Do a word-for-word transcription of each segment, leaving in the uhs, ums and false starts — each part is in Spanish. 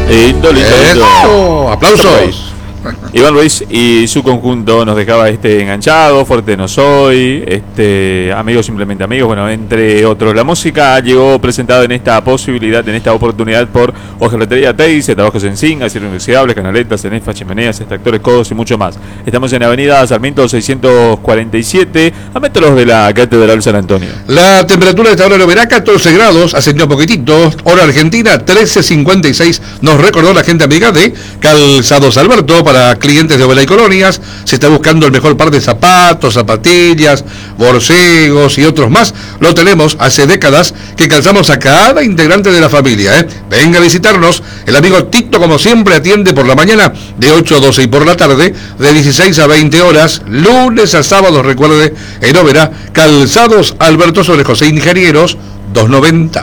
Lindo, lindo, lindo. ¡Eso! ¡Aplausos! Iván Ruiz y su conjunto nos dejaba este enganchado, fuerte no soy, este amigos simplemente amigos, bueno, entre otros. La música llegó presentada en esta posibilidad, en esta oportunidad por Hojalatería Teis, trabajos en zinc, acero inoxidable, canaletas, cenefas, chimeneas, extractores, codos y mucho más. Estamos en Avenida Sarmiento seiscientos cuarenta y siete, a metros de la Catedral San Antonio. La temperatura de esta hora lo verá catorce grados, ascendió un poquitito, hora argentina trece cincuenta y seis, nos recordó la gente amiga de Calzados Alberto. Para clientes de Oberá y Colonias, se está buscando el mejor par de zapatos, zapatillas, borcegos y otros más. Lo tenemos hace décadas que calzamos a cada integrante de la familia, ¿eh? Venga a visitarnos. El amigo Tito, como siempre, atiende por la mañana de ocho a doce y por la tarde de dieciséis a veinte horas, lunes a sábados, recuerde, en Oberá, Calzados Alberto sobre José Ingenieros doscientos noventa.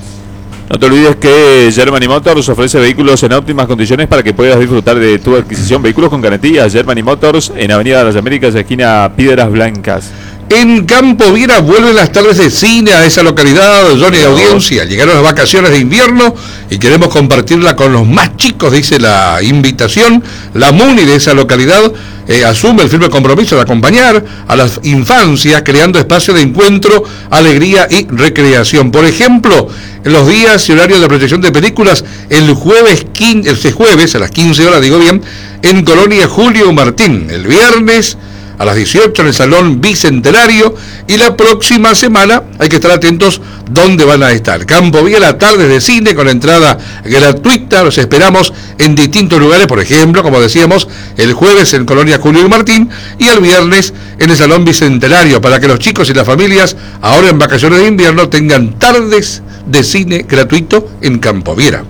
No te olvides que Germany Motors ofrece vehículos en óptimas condiciones para que puedas disfrutar de tu adquisición. Vehículos con garantía. Germany Motors en Avenida de las Américas, esquina Piedras Blancas. En Campo Viera vuelven las tardes de cine a esa localidad, Johnny, de audiencia. Llegaron las vacaciones de invierno y queremos compartirla con los más chicos, dice la invitación. La MUNI de esa localidad eh, asume el firme compromiso de acompañar a las infancias, creando espacios de encuentro, alegría y recreación. Por ejemplo, en los días y horarios de proyección de películas, el jueves, quince, este jueves a las quince horas, digo bien, en Colonia Julio Martín. El viernes a las dieciocho en el Salón Bicentenario, y la próxima semana hay que estar atentos dónde van a estar. Campo Viera, tardes de cine con entrada gratuita, los esperamos en distintos lugares, por ejemplo, como decíamos, el jueves en Colonia Julio Martín y el viernes en el Salón Bicentenario, para que los chicos y las familias, ahora en vacaciones de invierno, tengan tardes de cine gratuito en Campo Viera.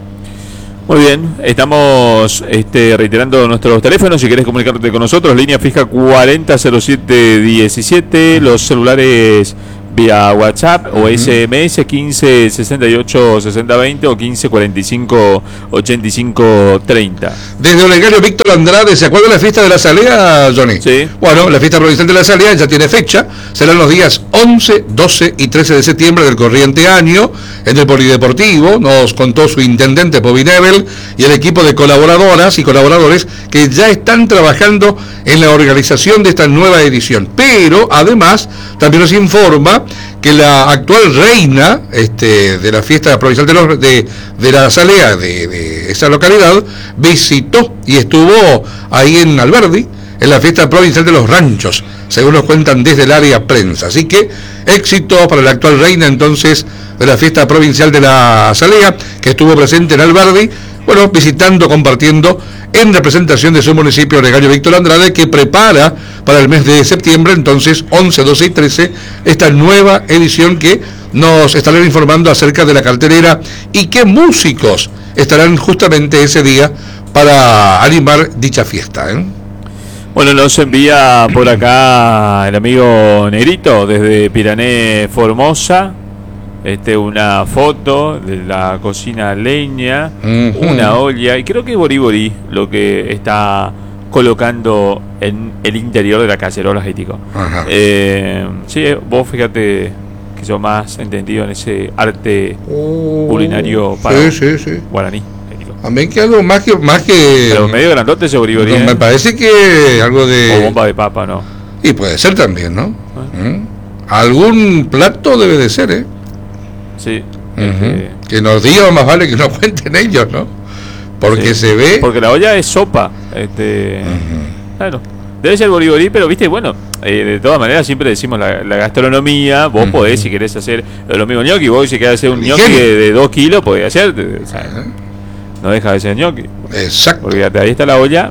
Muy bien, estamos este, reiterando nuestros teléfonos. Si querés comunicarte con nosotros, línea fija cuarenta cero siete diecisiete, los celulares vía WhatsApp o S M S quince sesenta y ocho sesenta veinte o quince cuarenta y cinco ochenta y cinco treinta. Desde Olegario Víctor Andrade, ¿se acuerda de la fiesta de la Salea, Johnny? Sí. Bueno, la fiesta provincial de la Salea ya tiene fecha, serán los días once, doce y trece de septiembre del corriente año, en el Polideportivo. Nos contó su intendente Povinebel y el equipo de colaboradoras y colaboradores que ya están trabajando en la organización de esta nueva edición. Pero, además, también nos informa que la actual reina este, de la fiesta provincial de, los, de, de la Salea de, de esa localidad visitó y estuvo ahí en Alberdi en la fiesta provincial de los ranchos, según nos cuentan desde el área prensa. Así que éxito para la actual reina entonces de la fiesta provincial de la Salea, que estuvo presente en Alberdi, bueno, visitando, compartiendo en representación de su municipio, Olegario Víctor Andrade, que prepara para el mes de septiembre, entonces once, doce y trece, esta nueva edición que nos estarán informando acerca de la cartelera y qué músicos estarán justamente ese día para animar dicha fiesta, ¿eh? Bueno, nos envía por acá el amigo Negrito desde Pirané, Formosa. Este, una foto de la cocina leña, uh-huh. una olla, y creo que es Boriborí lo que está colocando en el interior de la cacerola, Jitico. Uh-huh. Eh, sí, vos fíjate que sos más entendido en ese arte uh, culinario para sí, sí, sí. guaraní. A mí que algo más que... Más que Pero medio grandote ese Boriborí. No, ¿eh? Me parece que algo de... O bomba de papa, ¿no? Y puede ser también, ¿no? ¿Eh? ¿Mm? Algún plato debe de ser, ¿eh? Sí. Uh-huh. eh, que nos digan, más vale que nos cuenten ellos, ¿no? Porque sí. Se ve... Porque la olla es sopa. Este, uh-huh. Claro. Debe ser Boriborí, pero viste, bueno, eh, de todas maneras siempre decimos la, la gastronomía, vos uh-huh. podés, si querés hacer lo mismo ñoqui, vos si querés hacer un ñoqui de, de dos kilos, podés hacer, o sea, uh-huh. no deja de ser ñoqui. Exacto. Porque ahí está la olla.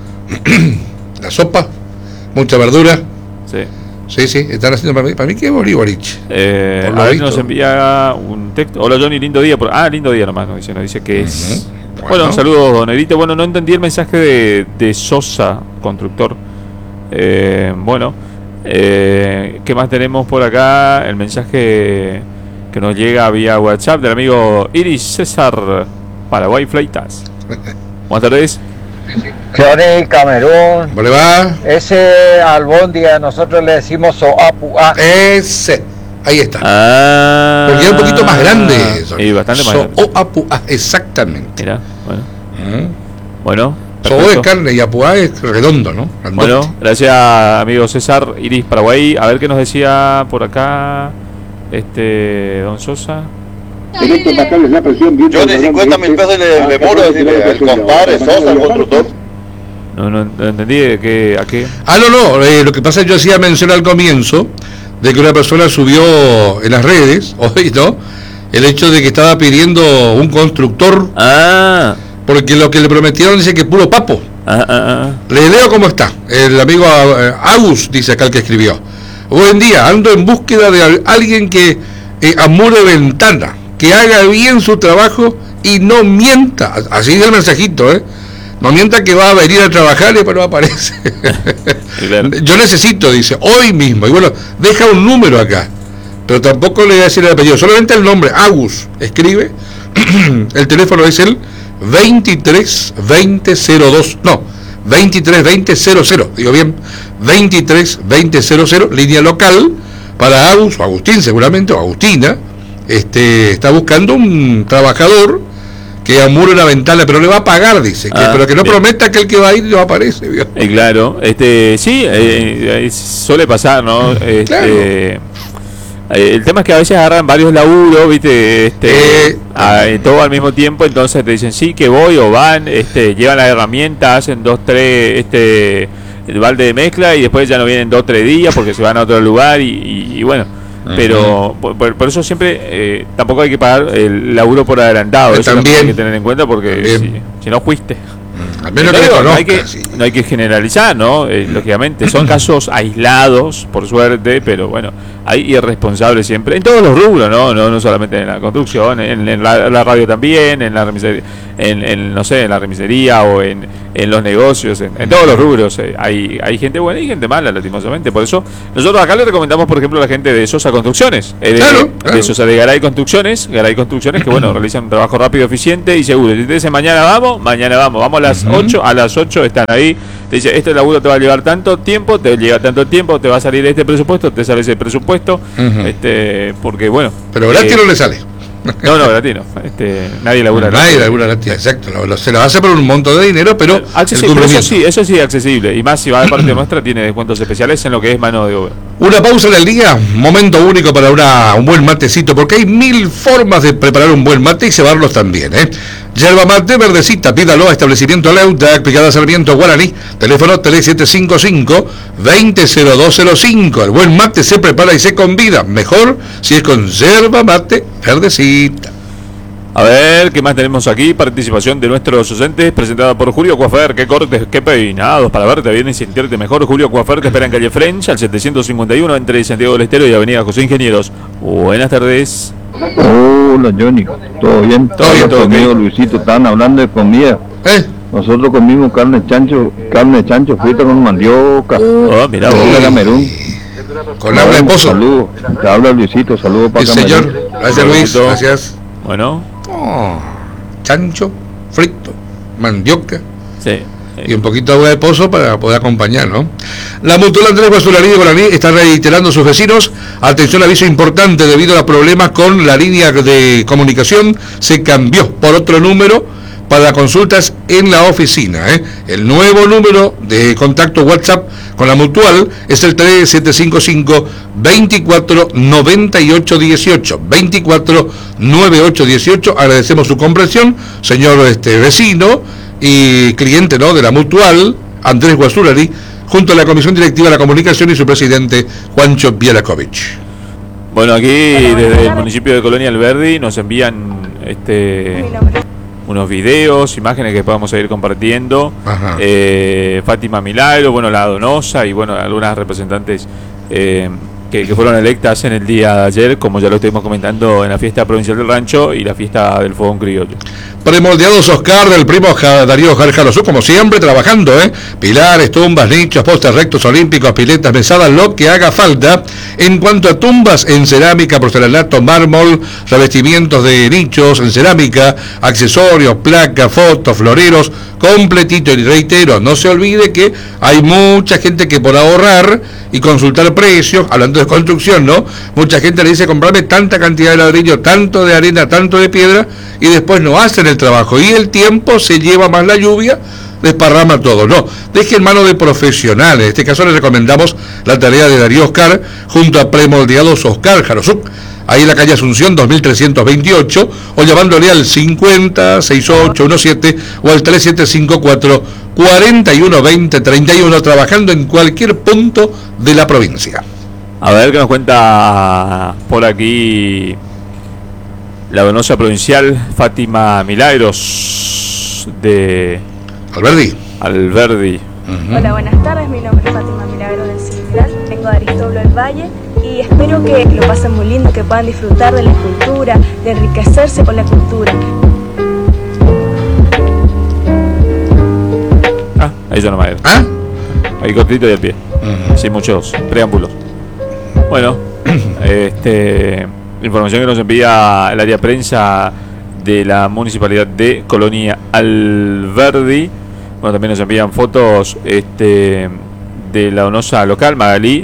La sopa, mucha verdura. Sí. Sí, sí, están haciendo para mí, para mí que es Boriborich. Eh, a ver, nos envía un texto. Hola Johnny, lindo día. Por... Ah, lindo día nomás nos dice, nos dice que es... Uh-huh. Bueno, bueno, un saludo, don Negrito. Bueno, no entendí el mensaje de, de Sosa, constructor. Eh, bueno, eh, ¿qué más tenemos por acá? El mensaje que nos llega vía WhatsApp del amigo Iris César, Paraguay Fleitas. Buenas tardes. Johnny, Camerún. ¿Cómo le va? Ese albóndiga nosotros le decimos soapu. Ah. Ese. Ahí está. Ah, porque es un poquito más grande. Y bastante más so, grande. o apuá, exactamente. Mira, bueno. ¿Mm? Bueno. So es carne y apuá es redondo, ¿no? Grandote. Bueno, gracias amigo César, Iris Paraguay. A ver qué nos decía por acá este don Sosa. Yo de cincuenta mil pesos le, le muro decirle al compadre Sosa, al constructor. No, no, no entendí de qué, a qué. Ah, no, no, eh, lo que pasa es que yo hacía mención al comienzo de que una persona subió en las redes, hoy, ¿no? El hecho de que estaba pidiendo un constructor. Ah. Porque lo que le prometieron dice que puro papo. Ah, ah, ah. Le leo cómo está. El amigo eh, Agus, dice acá el que escribió. Buen día, ando en búsqueda de alguien que eh, amure ventana, que haga bien su trabajo y no mienta. Así es el mensajito, ¿eh? No mienta que va a venir a trabajar y después no aparece. Claro. Yo necesito, dice, hoy mismo. Y bueno, deja un número acá. Pero tampoco le voy a decir el apellido, solamente el nombre, Agus. Escribe. El teléfono es el veintitrés veinte cero dos. No, veintitrés veinte cero cero. Digo bien, veintitrés veinte cero cero. Línea local para Agus, o Agustín seguramente, o Agustina. Este, está buscando un trabajador que amure una ventana, pero le va a pagar, dice, que, ah, pero que no bien. prometa que el que va a ir no aparece, ¿vio? Eh, claro, este, sí, eh, eh, suele pasar, ¿no? Este, Claro. eh, el tema es que a veces agarran varios laburos, viste, este, Eh, a- eh, todo al mismo tiempo, entonces te dicen sí que voy o van, este, llevan la herramienta, hacen dos, tres, este, el balde de mezcla y después ya no vienen dos, tres días porque se van a otro lugar y, y, y bueno. Pero por, por- por eso siempre eh, tampoco hay que pagar el laburo por adelantado. Eh, Eso es lo que también. hay que tener en cuenta porque si, si no fuiste. Al menos No, que le digo, no, hay conozca, que, sí. no hay que generalizar, ¿no? Eh, lógicamente, son casos aislados, por suerte, pero bueno, hay irresponsables siempre, en todos los rubros, ¿no? No, no solamente en la construcción, en, en la, la radio también, en la remisería, en, en, no sé, en la remisería o en, en los negocios, en, en todos los rubros. Eh, hay, hay gente buena y gente mala, lastimosamente. Por eso, nosotros acá le recomendamos, por ejemplo, a la gente de Sosa Construcciones, eh, de, Claro, de claro. Sosa de Garay Construcciones, Garay Construcciones, que bueno, realizan un trabajo rápido, eficiente y seguro. Si te dice mañana vamos, mañana vamos, vamos a las ocho, a las ocho están ahí, te dice, este laburo te va a llevar tanto tiempo, te lleva tanto tiempo, te va a salir este presupuesto, te sale ese presupuesto, Ujú. este, porque bueno. Pero gratis eh, no le sale. No, no, gratis no, este, nadie labura Nadie gratis. labura gratis, exacto. Lo, lo- se lo hace por un monto de dinero, pero el Accesible, pero eso cumplimiento. sí, eso sí es accesible, y más si va de parte nuestra, tiene descuentos especiales en lo que es mano de obra. Una pausa en el día, momento único para una, un buen matecito, porque hay mil formas de preparar un buen mate y cebarlos también, ¿eh? Yerba mate verdecita, pídalo a Establecimiento Leuta, Picada Sarmiento Guaraní, teléfono tres siete cinco cinco, veinte cero dos cero cinco. El buen mate se prepara y se convida, mejor si es con yerba mate verdecita. A ver, ¿qué más tenemos aquí? Participación de nuestros docentes, presentada por Julio Coafer. Qué cortes, qué peinados, para verte bien y sentirte mejor. Julio Coafer te espera en calle French, al setecientos cincuenta y uno, entre Santiago del Estero y Avenida José Ingenieros. Buenas tardes. Hola Johnny, ¿todo bien? Todo bien, todo conmigo, ok. Luisito, estaban hablando de comida. ¿Eh? Nosotros comimos carne de chancho, carne de chancho frita con mandioca. Oh, mira vos. de Camerún. Con habla de pozo. Saludos, te habla Luisito, saludos para Sí, Camerún. señor. Gracias, Luis. Gracias. Bueno, Oh, chancho, frito, mandioca sí. y un poquito de agua de pozo para poder acompañar, ¿no? La Mutual Andrés Guasularí de Guaraní está reiterando a sus vecinos, atención, aviso importante, debido a los problemas con la línea de comunicación, se cambió por otro número para consultas en la oficina, ¿eh? El nuevo número de contacto WhatsApp con la Mutual es el tres siete cinco cinco, veinticuatro noventa y ocho dieciocho, veinticuatro noventa y ocho dieciocho. Agradecemos su comprensión, señor este vecino y cliente, ¿no?, de la Mutual, Andrés Guasulari, junto a la Comisión Directiva de la Comunicación y su presidente, Juancho Bielakovich. Bueno, aquí desde el municipio de Colonia Alberdi nos envían este unos videos, imágenes que podamos seguir compartiendo. Ajá. Eh, Fátima Milagro, bueno, la Donosa y bueno, algunas representantes eh, que, que fueron electas en el día de ayer, como ya lo estuvimos comentando en la fiesta provincial del Rancho y la fiesta del Fogón Criollo. Premoldeados Oscar del primo Ja- Darío Jarjalosú, como siempre, trabajando, ¿eh? Pilares, tumbas, nichos, postes rectos olímpicos, piletas, mesadas, lo que haga falta. En cuanto a tumbas en cerámica, porcelanato, mármol, revestimientos de nichos en cerámica, accesorios, placas, fotos, floreros, completito. Y reitero, no se olvide que hay mucha gente que por ahorrar y consultar precios, hablando de construcción, ¿no? Mucha gente le dice comprarme tanta cantidad de ladrillo, tanto de arena, tanto de piedra, y después no hacen el trabajo. Y el tiempo se lleva más la lluvia, desparrama todo. No, deje en manos de profesionales. En este caso le recomendamos la tarea de Darío Oscar junto a Premoldeados Oscar Jarosuk, ahí en la calle Asunción dos mil trescientos veintiocho, o llamándole al cincuenta, sesenta y ocho diecisiete o al treinta y siete cincuenta y cuatro, cuarenta y uno veinte treinta y uno, trabajando en cualquier punto de la provincia. A ver qué nos cuenta por aquí la donosa provincial Fátima Milagros de Alberdi. Alberdi. Uh-huh. Hola, buenas tardes, mi nombre es Fátima Milagro del Central, vengo de Aristóbulo del Valle y espero que lo pasen muy lindo, que puedan disfrutar de la cultura, de enriquecerse con la cultura. Ah, ahí ya no me ¿Ah? ahí cortito y al pie, Uh-huh. sin muchos preámbulos. Bueno, este, información que nos envía el área prensa de la municipalidad de Colonia Alberdi. Bueno, también nos envían fotos este, de la donosa local, Magalí,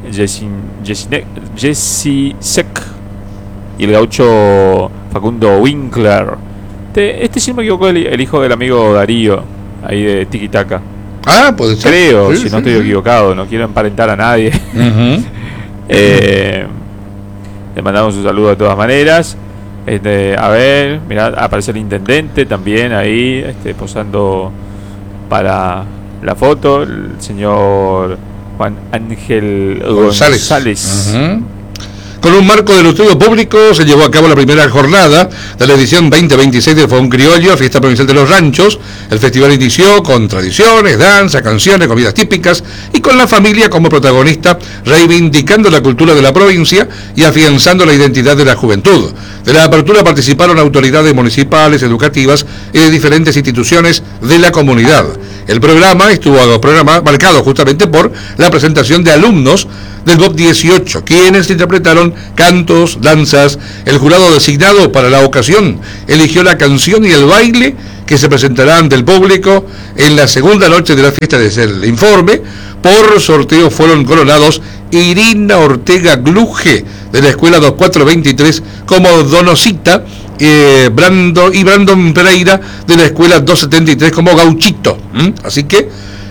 Jessy Sec y el gaucho Facundo Winkler. Este, este si no me equivoco, el, el hijo del amigo Darío, ahí de Tiquitaca. Ah, puede ser. Creo, Sí, si sí, no estoy sí. equivocado, no quiero emparentar a nadie. Uh-huh. eh, le mandamos un saludo de todas maneras. Este, a ver, mirá, aparece el intendente también ahí, este, posando para la foto, el señor Juan Ángel González. González. Uh-huh. Con un marco del estudio público se llevó a cabo la primera jornada de la edición veinte veintiséis del Fogón Criollo, Fiesta Provincial de los Ranchos. El festival inició con tradiciones, danza, canciones, comidas típicas y con la familia como protagonista, reivindicando la cultura de la provincia y afianzando la identidad de la juventud. De la apertura participaron autoridades municipales, educativas y de diferentes instituciones de la comunidad. El programa estuvo programa marcado justamente por la presentación de alumnos del B O P dieciocho, quienes interpretaron cantos, danzas. El jurado designado para la ocasión eligió la canción y el baile que se presentará ante el público en la segunda noche de la fiesta. Desde el informe, por sorteo fueron coronados Irina Ortega Gluje, de la escuela dos cuatro veintitrés, como Donosita, eh, Brando, y Brandon Pereira, de la escuela dos setenta y tres, como Gauchito. ¿Mm? Así que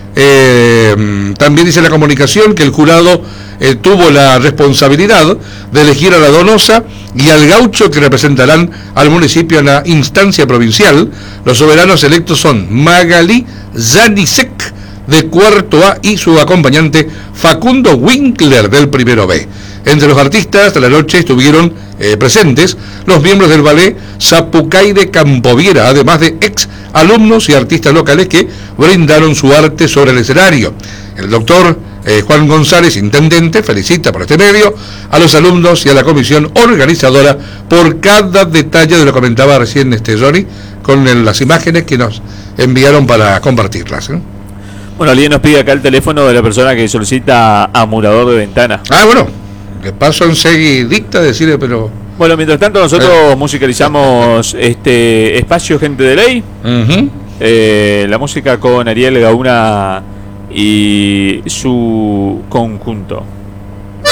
eh, también dice la comunicación que el jurado eh, tuvo la responsabilidad de elegir a la donosa y al gaucho que representarán al municipio en la instancia provincial. Los soberanos electos son Magalí Zanisek, de cuarto A, y su acompañante Facundo Winkler, del primero B. Entre los artistas de la noche estuvieron eh, presentes los miembros del ballet Zapucay de Campoviera, además de ex alumnos y artistas locales que brindaron su arte sobre el escenario. El doctor eh, Juan González, intendente, felicita por este medio a los alumnos y a la comisión organizadora por cada detalle de lo que comentaba recién este Johnny, con el, las imágenes que nos enviaron para compartirlas, ¿eh? Bueno, alguien nos pide acá el teléfono de la persona que solicita amurador de ventana. Ah, bueno, le paso enseguidita a decirle, pero... Bueno, mientras tanto nosotros eh. musicalizamos este espacio Gente de Ley. Uh-huh. eh, la música con Ariel Gauna y su conjunto.